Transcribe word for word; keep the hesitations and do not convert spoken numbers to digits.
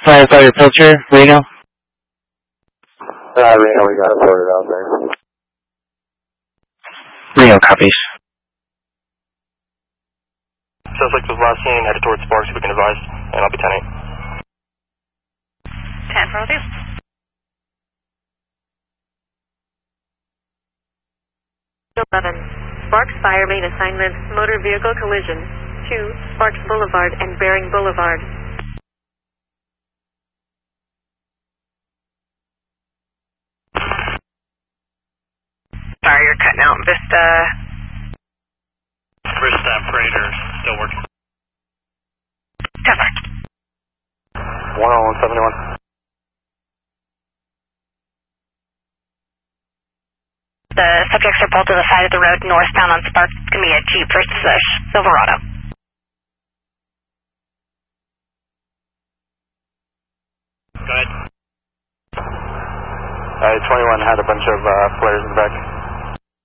Firefighter Pilcher, Reno. Uh, Reno, we got it sorted out there. Reno copies. Suspect was last seen headed towards Sparks, we can advise, and I'll be ten eight. ten for you. eleven. Sparks Fire main assignment, motor vehicle collision. two. Sparks Boulevard and Bering Boulevard. Sorry, you're cutting out. Vista. Vista operator still working. Cover. one oh one seventy-one. The subjects are pulled to the side of the road northbound on Spark. It's going to be a Jeep versus a Silverado. Go ahead. Uh, twenty-one had a bunch of uh, flares in the back.